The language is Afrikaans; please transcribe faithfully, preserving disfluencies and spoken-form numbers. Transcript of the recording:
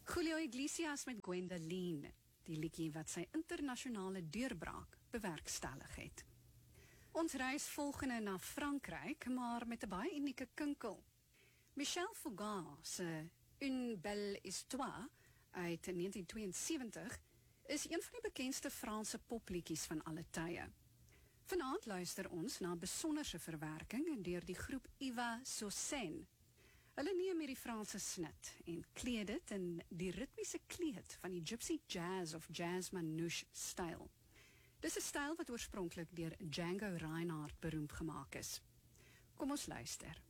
Julio Iglesias met Gwendoline, die liedjie wat sy internasionale deurbraak bewerkstellig het. Ons reis volgende na Frankryk, maar met 'n baie unieke kinkel. Michel Foucault se Une belle histoire uit negentien tweeënsewentig is een van die bekendste Franse popliedjies van alle tye. Vanaand luister ons na 'n besonderse verwerking deur die groep Iva Sosen. Hulle neem hierdie Franse snit en kleed dit in die ritmiese kleed van die gypsy jazz of jazz manouche styl. Dis 'n styl wat oorspronklik deur Django Reinhardt beroemd gemaak is. Kom ons luister.